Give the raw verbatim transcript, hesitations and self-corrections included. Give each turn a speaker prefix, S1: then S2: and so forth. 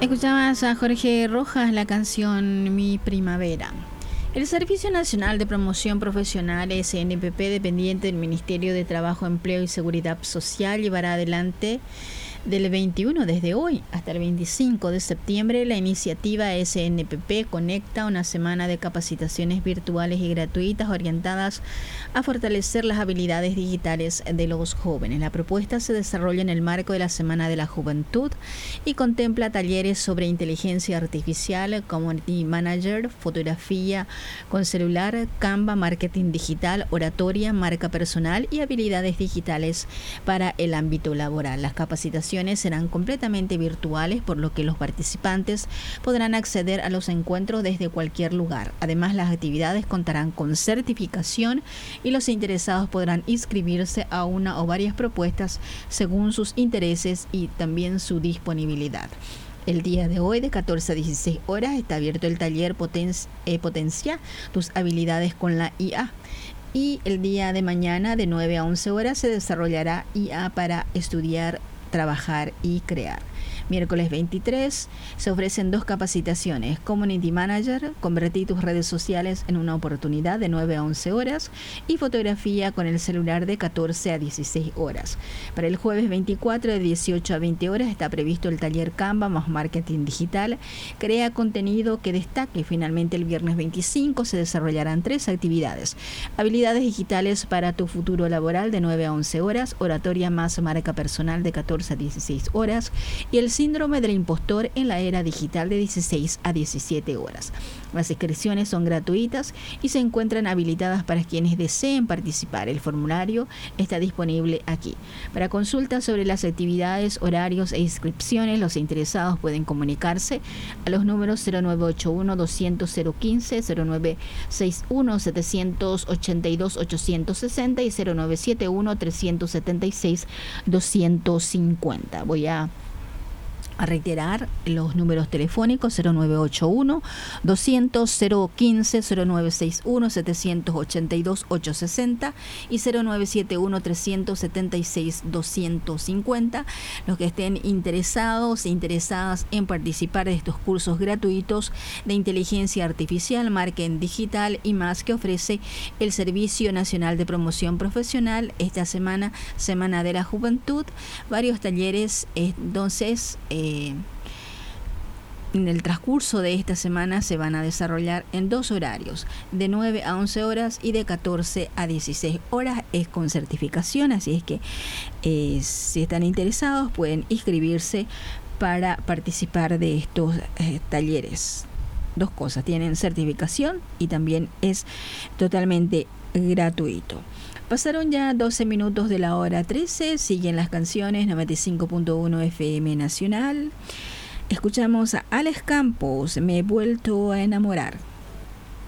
S1: Escuchabas a Jorge Rojas la canción Mi Primavera. El Servicio Nacional de Promoción Profesional, S N P P, dependiente del Ministerio de Trabajo, Empleo y Seguridad Social, llevará adelante del veintiuno, desde hoy hasta el veinticinco de septiembre, la iniciativa S N P P Conecta, una semana de capacitaciones virtuales y gratuitas orientadas a fortalecer las habilidades digitales de los jóvenes. La propuesta se desarrolla en el marco de la Semana de la Juventud y contempla talleres sobre inteligencia artificial, community manager, fotografía con celular, Canva, marketing digital, oratoria, marca personal y habilidades digitales para el ámbito laboral. Las capacitaciones serán completamente virtuales, por lo que los participantes podrán acceder a los encuentros desde cualquier lugar. Además, las actividades contarán con certificación y los interesados podrán inscribirse a una o varias propuestas según sus intereses y también su disponibilidad. El día de hoy, de catorce a dieciséis horas, está abierto el taller Potencia, eh, Potencia tus habilidades con la I A. Y el día de mañana, de nueve a once horas, se desarrollará I A para estudiar, trabajar y crear. Miércoles veintitrés se ofrecen dos capacitaciones: Community Manager, convertir tus redes sociales en una oportunidad, de nueve a once horas, y fotografía con el celular, de catorce a dieciséis horas. Para el jueves veinticuatro, de dieciocho a veinte horas, está previsto el taller Canva más marketing digital, crea contenido que destaque. Finalmente, el viernes veinticinco se desarrollarán tres actividades: habilidades digitales para tu futuro laboral, de nueve a once horas, oratoria más marca personal, de catorce a dieciséis horas, y el síndrome del impostor en la era digital, de dieciséis a diecisiete horas. Las inscripciones son gratuitas y se encuentran habilitadas para quienes deseen participar. El formulario está disponible aquí. Para consultas sobre las actividades, horarios e inscripciones, los interesados pueden comunicarse a los números cero nueve ocho uno, doscientos, cero quince, cero nueve seis uno, setecientos ochenta y dos, ochocientos sesenta y cero nueve siete uno, trescientos setenta y seis, doscientos cincuenta. Voy a A reiterar los números telefónicos: cero nueve ocho uno, doscientos, cero quince, cero nueve seis uno, setecientos ochenta y dos, ochocientos sesenta y cero nueve siete uno, trescientos setenta y seis, doscientos cincuenta. Los que estén interesados e interesadas en participar de estos cursos gratuitos de inteligencia artificial, marketing digital y más que ofrece el Servicio Nacional de Promoción Profesional esta semana, Semana de la Juventud, varios talleres. Entonces, eh, en el transcurso de esta semana se van a desarrollar en dos horarios, de nueve a once horas y de catorce a dieciséis horas. Es con certificación, así es que eh, si están interesados pueden inscribirse para participar de estos eh, talleres. Dos cosas: tienen certificación y también es totalmente gratuito. Pasaron ya doce minutos de la hora trece, siguen las canciones. Noventa y cinco punto uno F M Nacional. Escuchamos a Alex Campos, Me he vuelto a enamorar.